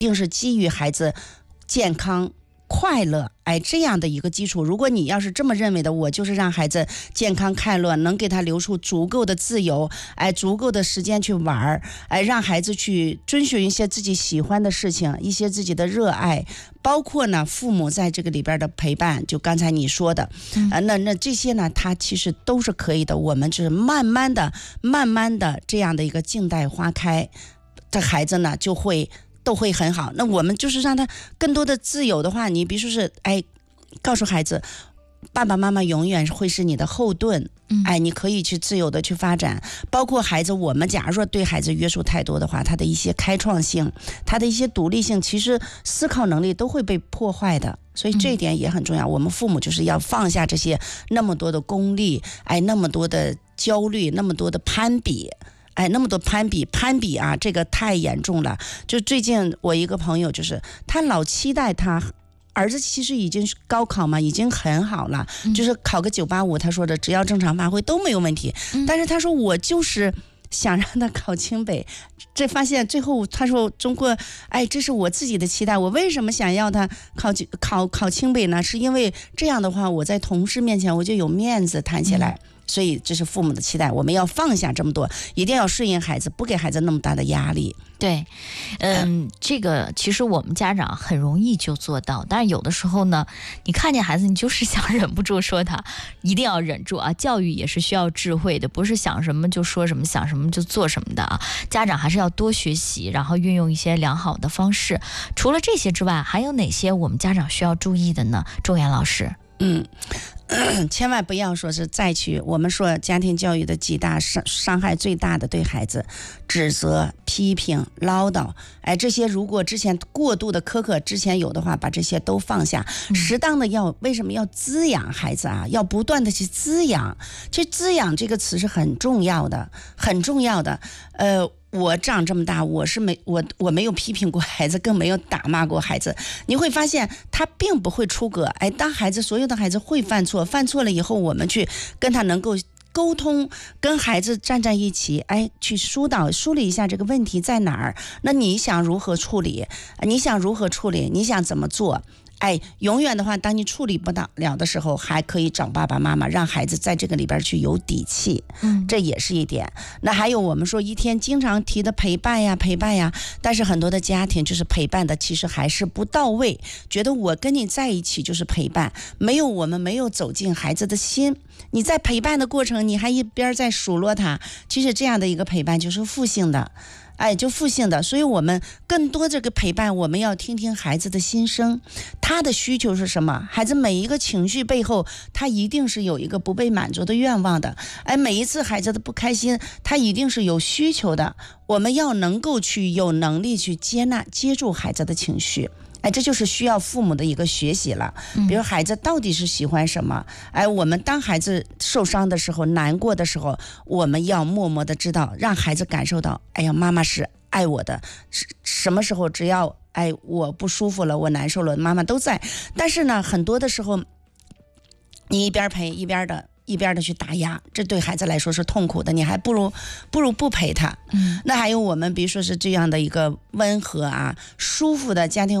定是基于孩子健康快乐，这样的一个基础。如果你要是这么认为的，我就是让孩子健康快乐，能给他留出足够的自由，足够的时间去玩，让孩子去遵循一些自己喜欢的事情，一些自己的热爱，包括呢父母在这个里边的陪伴，就刚才你说的，那这些呢，它其实都是可以的。我们就是慢慢的这样的一个静待花开，这孩子呢都会很好。那我们就是让他更多的自由的话，你比如说是告诉孩子，爸爸妈妈永远会是你的后盾，你可以去自由的去发展。包括孩子，我们假如说对孩子约束太多的话，他的一些开创性，他的一些独立性，其实思考能力都会被破坏的。所以这一点也很重要，我们父母就是要放下这些那么多的功利，那么多的焦虑，那么多的攀比。那么多攀比啊，这个太严重了。就最近我一个朋友，就是他老期待他儿子其实已经高考嘛，已经很好了，就是考个985，他说的只要正常发挥都没有问题。但是他说我就是想让他考清北，这发现最后他说中国，这是我自己的期待。我为什么想要他考清北呢？是因为这样的话，我在同事面前我就有面子谈起来。所以这是父母的期待，我们要放下这么多，一定要顺应孩子，不给孩子那么大的压力。 对，这个其实我们家长很容易就做到，但是有的时候呢，你看见孩子，你就是想忍不住说他，一定要忍住啊。教育也是需要智慧的，不是想什么就说什么，想什么就做什么的啊。家长还是要多学习，然后运用一些良好的方式。除了这些之外，还有哪些我们家长需要注意的呢？仲元老师。 千万不要说是再去，我们说家庭教育的几大伤害最大的对孩子，指责、批评、唠叨，这些如果之前过度的苛刻之前有的话，把这些都放下，适当的为什么要滋养孩子啊？要不断的去滋养，滋养这个词是很重要的，很重要的。我长这么大，我没有批评过孩子，更没有打骂过孩子。你会发现他并不会出格。当所有的孩子会犯错，犯错了以后，我们去跟他能够沟通，跟孩子站在一起，去疏理一下这个问题在哪儿。那你想如何处理？你想怎么做？永远的话，当你处理不了的时候，还可以找爸爸妈妈，让孩子在这个里边去有底气。这也是一点。那还有我们说一天经常提的陪伴呀，但是很多的家庭就是陪伴的其实还是不到位，觉得我跟你在一起就是陪伴，我们没有走进孩子的心。你在陪伴的过程，你还一边在数落他，其实这样的一个陪伴就是负性的。所以我们更多这个陪伴，我们要听听孩子的心声，他的需求是什么。孩子每一个情绪背后，他一定是有一个不被满足的愿望的。每一次孩子的不开心，他一定是有需求的。我们要能够有能力去接住孩子的情绪。这就是需要父母的一个学习了。比如孩子到底是喜欢什么？我们当孩子受伤的时候、难过的时候，我们要默默的知道，让孩子感受到，妈妈是爱我的。什么时候只要我不舒服了，我难受了，妈妈都在。但是呢，很多的时候，你一边陪一边的去打压，这对孩子来说是痛苦的，你还不如不陪他。那还有我们比如说是这样的一个温和舒服的家庭